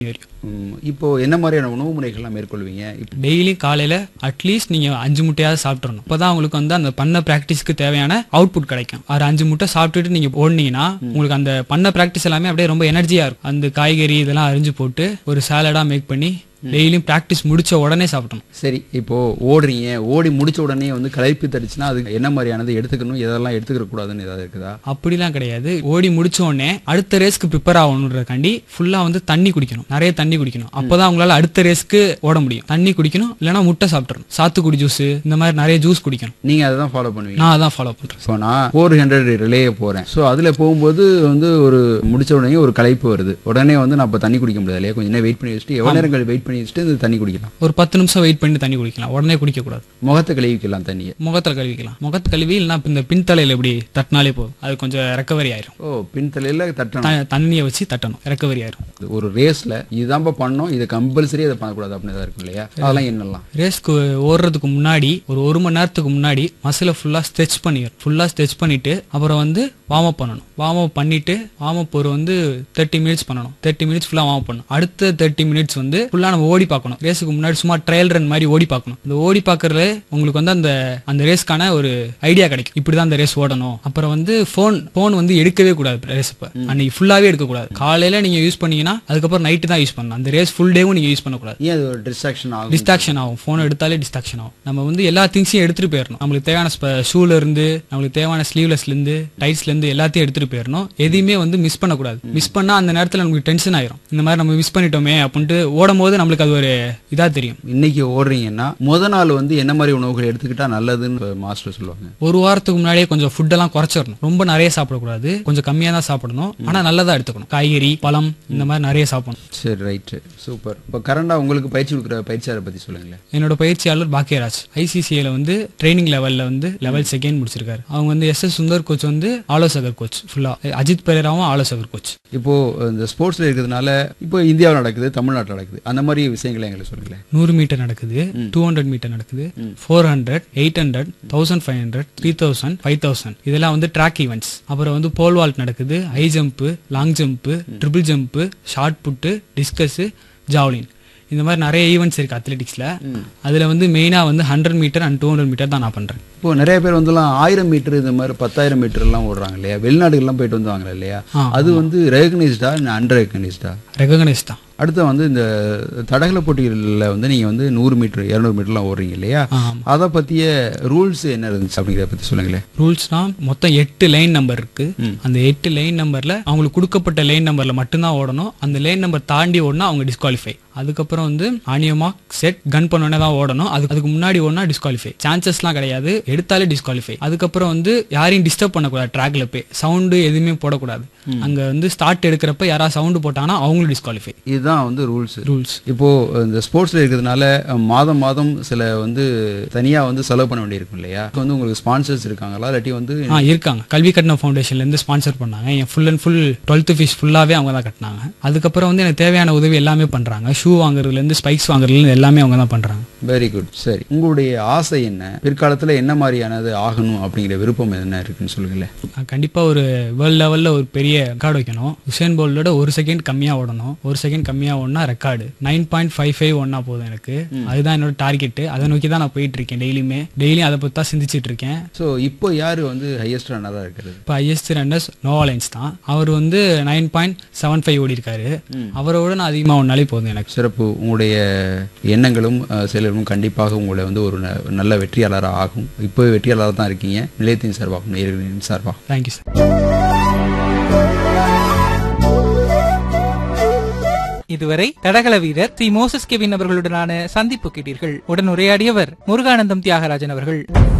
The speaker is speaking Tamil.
இப்போ என்ன மாதிரியான உணவு முறைகள்லாம் மேற்கொள்வீங்க? டெய்லி காலையில அட்லீஸ்ட் நீங்க 5 முட்டையாவது சாப்பிட்றணும். அப்பதான் உங்களுக்கு வந்து அந்த பண்ண பிராக்டிஸ்க்கு தேவையான அவுட்புட் கிடைக்கும். 5 முட்டை சாப்பிட்டுட்டு நீங்க ஓடுனீங்கன்னா உங்களுக்கு அந்த பண்ண பிராக்டிஸ் எல்லாமே அப்படியே ரொம்ப எனர்ஜியா இருக்கும். அந்த காய்கறி இதெல்லாம் அரிஞ்சு போட்டு ஒரு சாலடா மேக் பண்ணி டெய்லியும் பிராக்டிஸ் முடிச்ச உடனே சாப்பிடணும். சரி, இப்போ ஓடுறீங்க, ஓடி முடிச்ச உடனே வந்து களைப்பு தடிச்சுன்னா அது என்ன மாதிரியானது எடுத்துக்கணும், இதெல்லாம் எடுத்துக்க கூடாதுன்னு ஏதாவது இருக்குதா? அப்படிலாம் கிடையாது. ஓடி முடிச்ச உடனே அடுத்த ரேஸ்க்கு ப்ரிப்பேர் ஆகணுன்றதுக்காண்டி ஃபுல்லா வந்து தண்ணி குடிக்கணும், நிறைய தண்ணி குடிக்கணும். அப்பதான் உங்களால அடுத்த ரேஸ்க்கு ஓட முடியும். தண்ணி குடிக்கணும், இல்லைன்னா முட்டை சாப்பிடணும், சாத்துக்குடி ஜூஸ் இந்த மாதிரி நிறைய ஜூஸ் குடிக்கணும். நீங்க அதை தான் ஃபாலோ பண்ணுவீங்க? நான் அதான் ஃபாலோ பண்றேன். இப்போ நான் 400 ரிலே போறேன். ஸோ அதுல போகும்போது வந்து ஒரு முடிச்ச உடனே ஒரு களைப்பு வருது. உடனே வந்து நான் இப்போ தண்ணி குடிக்க முடியாது இல்லையா? கொஞ்சம் நேரம் வெயிட் பண்ணி வச்சுட்டு எவ்வளவு நேரங்கள் வெயிட் பண்ணி வச்சுட்டு இந்த தண்ணி குடிக்கலாம். ஒரு 10 நிமிஷம் வெயிட் பண்ணி தண்ணி குடிக்கலாம். உடனே குடிக்க கூடாது. முகத்தை கழுவிக்கலாம் தண்ணியை? முகத்தில் கழுவிக்கலாம். முகத்தை கழுவி இல்லைன்னா இந்த பின்தலையில எப்படி தட்டினாலே போதும், அது கொஞ்சம் ரெக்கவரி ஆயிரும். பின்தலையில தட்டணும், தண்ணியை வச்சு தட்டணும், ரெக்கவரி ஆயிரும். ஒரு ரேஸ்ல இதுதான் பண்ணணும், இது கம்பல்சரி அதை பண்ணக்கூடாது அப்படின்னு தான் இருக்கும் இல்லையா? அதெல்லாம் என்னெல்லாம்? ரேஸ்க்கு ஓடுறதுக்கு முன்னாடி ஒரு மணி நேரத்துக்கு முன்னாடி மசிலை ஃபுல்லா ஸ்ட்ரெச் பண்ணிட்டு அப்புறம் வந்து வார்ம் அப் பண்ணணும். வார்ம் அப் பண்ணிட்டு வார்ம் அப் ஒரு வந்து 30 மினிட்ஸ் பண்ணணும். 30 மினிட்ஸ் ஃபுல்லா வார்ம் அப் பண்ணணும். அடுத்த 30 மினிட்ஸ் வந்து ஃபுல்லா நம்ம ஓடி பார்க்கணும். ரேஸுக்கு முன்னாடி சும்மா ட்ரையல் ரன் மாதிரி ஓடி பார்க்கணும். இந்த ஓடி பார்க்கறதுல உங்களுக்கு வந்து அந்த ரேஸ்க்கான ஒரு ஐடியா கிடைக்கும். இப்படிதான் அந்த ரேஸ் ஓடணும். அப்புறம் வந்து போன் வந்து எடுக்கவே கூடாது. ரேஸ் அன்னைக்கு ஃபுல்லாவே எடுக்கக்கூடாது. காலையில நீங்க யூஸ் பண்ணீங்கன்னா அதுக்கப்புறம் நைட்டு தான் யூஸ் பண்ணணும். அந்த ரேஸ் ஃபுல் டேவும் நீங்க யூஸ் பண்ணக்கூடாது. ஏன் அது ஒரு டிஸ்ட்ராக்ஷன் ஆகும். போன் எடுத்தாலே டிஸ்ட்ராக்ஷன் ஆகும். நம்ம வந்து எல்லா திங்ஸையும் எடுத்துட்டு போயிடணும். நம்மளுக்கு தேவையான ஷூல இருந்து, நம்மளுக்கு தேவையான ஸ்லீவ்லெஸ்ல இருந்து, டைட்ஸ்ல இருந்து எல்லாத்தையும் எடுத்துட்டு போயிடணும். எதையுமே வந்து மிஸ் பண்ணக்கூடாது. மிஸ் பண்ணா அந்த நேரத்தில் நமக்கு டென்ஷன் ஆயிரும். இந்த மாதிரி நம்ம மிஸ் பண்ணிட்டோமே அப்படின்ட்டு ஓடும் போது நம்மளுக்கு அது ஒரு இதா தெரியும். இன்னைக்கு ஓடுறீங்கன்னா முத நாள் வந்து என்ன மாதிரி உணவுகள் எடுத்துக்கிட்டா நல்லதுன்னு மாஸ்டர் சொல்லுவாங்க? ஒரு வாரத்துக்கு முன்னாடியே கொஞ்சம் ஃபுட் எல்லாம் குறைச்சிடணும். ரொம்ப நிறைய சாப்பிடக்கூடாது, கொஞ்சம் கம்மியா தான் சாப்பிடணும். ஆனா நல்லதா எடுத்துக்கணும். காய்கறி, பழம் இந்த மாதிரி நிறைய சாப்பிடணும். சரி, ரைட், சூப்பர். இப்போ கரண்டா உங்களுக்கு பயிற்சி கொடுக்குற பயிற்சியாளரை பத்தி சொல்லுங்களேன். என்னோட பயிற்சியாளர் பாக்கியராஜ் ஐசிசிஐல வந்து ட்ரைனிங் லெவல்ல வந்து லெவல் 2 முடிச்சிருக்காரு. அவங்க வந்து SS சுந்தர் கோச் வந்து ஆலோசகர் கோச், ஃபுல்லா அஜித் பெரேராவும் ஆலோசகர் கோச். இப்போ இந்த ஸ்போர்ட்ஸ்ல இருக்கிறதுனால இப்போ இந்தியாவில் நடக்குது, தமிழ்நாட்டில் நடக்குது, அந்த மாதிரி விஷயங்களை எங்களுக்கு சொல்லுங்களேன். 100 மீட்டர் நடக்குது, 200 மீட்டர் நடக்குது, 400, 800, 1500, 3000, 5000 இதெல்லாம் வந்து ட்ராக் ஈவெண்ட்ஸ். அப்புறம் வந்து போல் வால்ட் நடக்குது, high jump, long jump, triple jump, short புட்டு, டிஸ்கஸ், ஜாவ்லின் இந்த மாதிரி நிறைய ஈவெண்ட்ஸ் இருக்கு அத்லெட்டிக்ஸ்ல. அதுல வந்து மெயினா வந்து 100 மீட்டர் அண்ட் 200 மீட்டர் தான் நான் பண்றேன். இப்போ நிறைய பேர் வந்து 1000 மீட்டர் இந்த மாதிரி 10,000 மீட்டர் எல்லாம் ஓடுறாங்க இல்லையா? வெளிநாடுகள்லாம் போயிட்டு வந்தாங்க இல்லையா? அது வந்து ரெகக்னைஸ்டா அன்ரெகக்னைஸ்டா? ரெகக்னைஸ் தான். அடுத்து வந்து இந்த தடகள போட்டிகளில் வந்து நீங்க வந்து 100 மீட்டர் 200 மீட்டர்லாம் ஓடுறீங்க இல்லையா? அதை பத்திய ரூல்ஸ் என்ன இருந்துச்சு அப்படிங்கிறத பத்தி சொல்லுங்களேன். ரூல்ஸ்னா மொத்தம் 8 லைன் நம்பர் இருக்கு. அந்த 8 லைன் நம்பர்ல அவங்களுக்கு கொடுக்கப்பட்ட லைன் நம்பர்ல மட்டும்தான் ஓடணும். அந்த லைன் நம்பர் தாண்டி ஓடனா அவங்க டிஸ்குவாலிஃபை. அதுக்கப்புறம் வந்து ஆனியமா செட் கன் பண்ணோடனே தான் ஓடணும். அதுக்கு முன்னாடி ஓடனா டிஸ்குவாலிஃபை. சான்சஸ்லாம் கிடையாது, எடுத்தாலே டிஸ்குவாலிஃபை. அதுக்கப்புறம் வந்து யாரையும் டிஸ்டர்ப் பண்ணக்கூடாது. ட்ராக்ல போய் சவுண்டு எதுவுமே போடக்கூடாது. அங்க வந்து ஸ்டார்ட் எடுக்கிறப்ப யாராவது சவுண்டு போட்டாங்கன்னா அவங்களும் டிஸ்குவாலிஃபை. இதுதான் வந்து ரூல்ஸ். இப்போ இந்த ஸ்போர்ட்ஸ்ல இருக்கிறதுனால மாதம் சில வந்து தனியா வந்து செலவு பண்ண வேண்டியிருக்கும் இல்லையா? வந்து உங்களுக்கு ஸ்பான்சர்ஸ் இருக்காங்களா? இல்லாட்டி வந்து இருக்காங்க. கல்வி கட்டண ஃபவுண்டேஷன்ல இருந்து ஸ்பான்சர் பண்ணாங்க. என் full and full 12th fees ஃபுல்லாவே அவங்க தான் கட்டினாங்க. அதுக்கப்புறம் வந்து எனக்கு தேவையான உதவி எல்லாமே பண்றாங்க. ஷூ வாங்குறதுல இருந்து ஸ்பைக்ஸ் வாங்குறதுல இருந்து எல்லாமே அவங்க தான் பண்றாங்க. Very good. சரி, உங்களுடைய ஆசை என்ன? பிற்காலத்துல என்ன மாதிரியானது ஆகணும் அப்படிங்கிற விருப்பம் என்ன இருக்குன்னு சொல்லுங்களேன். கண்டிப்பா ஒரு வேர்ல்ட் லெவல்ல ஒரு பெரிய ரெக்கார்டு வைக்கணும். உசேன் போல்ட்டோட 1 செகண்ட் கம்மியா ஓடணும். 1 செகண்ட் கம்மியா ஓடனா ரெக்கார்டு 9.55 ஒன்னா போதும் எனக்கு. அதுதான் என்னோட டார்கெட். அதை நோக்கி தான் நான் போயிட்டு இருக்கேன். டெய்லியும் அதை பத்தி தான் சிந்திச்சிட்டு இருக்கேன். ஸோ இப்போ யாரு வந்து ஹையஸ்ட் ரன்னரா இருக்கிறது? இப்போ ஹையஸ்ட் ரன்னர்ஸ் நோவா லைன்ஸ் தான். அவர் வந்து 9.75 ஓடி இருக்காரு. அவரோட நான் அதிகமா ஒன்னாலே போதும் எனக்கு. சிறப்பு. உங்களுடைய எண்ணங்களும் செயல்களும் கண்டிப்பாக உங்களை வந்து ஒரு நல்ல வெற்றியாளராக ஆகும். இப்போ வெற்றியாளராக தான் இருக்கீங்க. நிலையத்தின் சார்பாகும், நேயர்களின் சார்பாகும் தேங்க்யூ சார். இதுவரை தடகள வீரர் தி மோசஸ் கெவின் அவர்களுடனான சந்திப்பு கேட்டீர்கள். உடன் உரையாடியவர் முருகானந்தம் தியாகராஜன் அவர்கள்.